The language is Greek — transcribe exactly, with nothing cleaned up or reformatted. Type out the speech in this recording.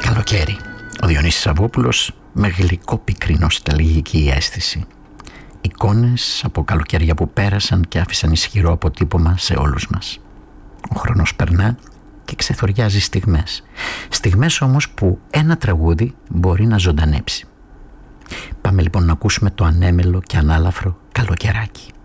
Καλοκαίρι. Ο Διονύσης Σαββόπουλος με γλυκό πικρή νοσταλγική αίσθηση. Εικόνες από καλοκαίρια που πέρασαν και άφησαν ισχυρό αποτύπωμα σε όλους μας. Ο χρόνος περνά και ξεθοριάζει στιγμές. Στιγμές όμως που ένα τραγούδι μπορεί να ζωντανέψει. Πάμε λοιπόν να ακούσουμε το ανέμελο και ανάλαφρο Καλοκαιράκι.